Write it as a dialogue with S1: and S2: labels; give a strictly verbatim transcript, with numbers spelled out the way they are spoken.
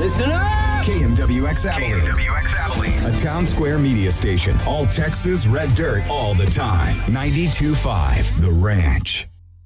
S1: Listen up!
S2: K M W X Abilene.
S3: K M W X Abilene.
S2: A Town Square media station. All Texas red dirt all the time. ninety-two point five The Ranch.